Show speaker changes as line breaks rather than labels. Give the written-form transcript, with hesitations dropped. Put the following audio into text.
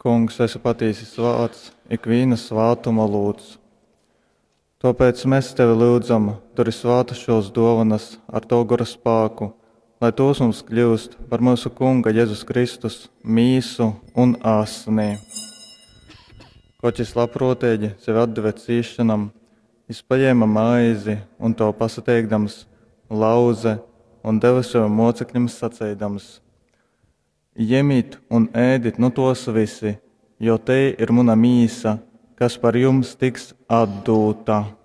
Kungs, esi patiesi svāts, ikviena svātuma lūdz. Tāpēc mēs tevi lūdzam, turi svātu šos dovanas ar to gara spēku, lai tos mums kļūst par mūsu Kunga Jēzus Kristus mīsu un āsnī. Koķis labprotīgi sevi atdeva cīšanam, izpaņēma maizi un to pasateikdams, lauze un deva saviem mocekļiem sacēdams: Ņemiet un ēdit no tos visi, jo te ir mana mīsa, kas par jums tiks atdūta.